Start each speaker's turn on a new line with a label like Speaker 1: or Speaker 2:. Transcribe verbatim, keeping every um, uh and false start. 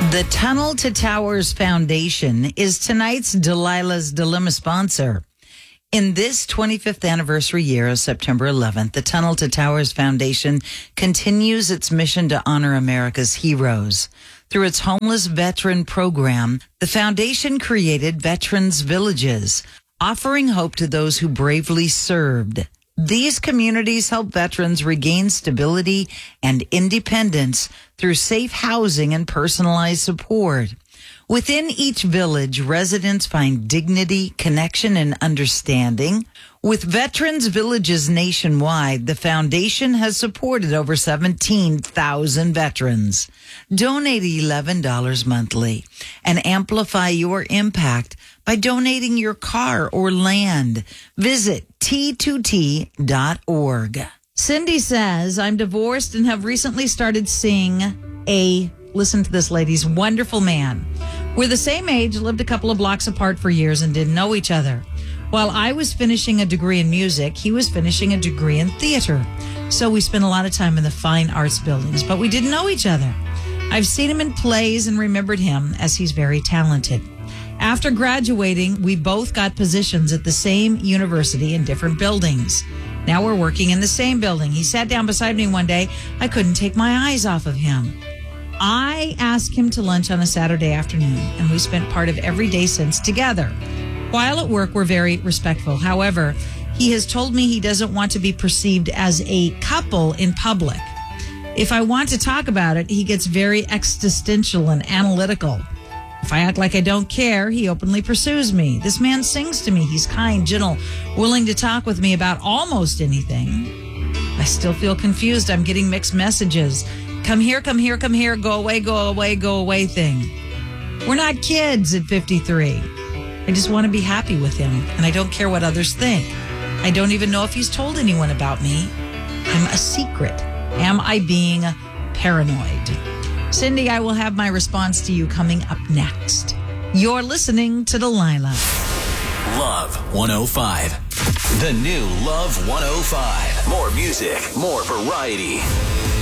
Speaker 1: The Tunnel to Towers Foundation is tonight's Delilah's Dilemma sponsor. In this twenty-fifth anniversary year of September eleventh, the Tunnel to Towers Foundation continues its mission to honor America's heroes. Through its homeless veteran program, the foundation created Veterans Villages, offering hope to those who bravely served. These communities help veterans regain stability and independence through safe housing and personalized support. Within each village, residents find dignity, connection, and understanding. With Veterans Villages nationwide, the foundation has supported over seventeen thousand veterans. Donate eleven dollars monthly and amplify your impact by donating your car or land. Visit T two T dot org. Cindy says, I'm divorced and have recently started seeing a, listen to this, ladies, wonderful man. We're the same age, lived a couple of blocks apart for years and didn't know each other. While I was finishing a degree in music, he was finishing a degree in theater. So we spent a lot of time in the fine arts buildings, but we didn't know each other. I've seen him in plays and remembered him as he's very talented. After graduating, we both got positions at the same university in different buildings. Now we're working in the same building. He sat down beside me one day. I couldn't take my eyes off of him. I asked him to lunch on a Saturday afternoon, and we spent part of every day since together. While at work, we're very respectful. However, he has told me he doesn't want to be perceived as a couple in public. If I want to talk about it, he gets very existential and analytical. If I act like I don't care, he openly pursues me. This man sings to me. He's kind, gentle, willing to talk with me about almost anything. I still feel confused. I'm getting mixed messages. Come here, come here, come here, go away, go away, go away thing. We're not kids at fifty-three. I just want to be happy with him, and I don't care what others think. I don't even know if he's told anyone about me. I'm a secret. Am I being paranoid? Cindy, I will have my response to you coming up next. You're listening to Delilah.
Speaker 2: Love one oh five. The new Love one oh five. More music, more variety.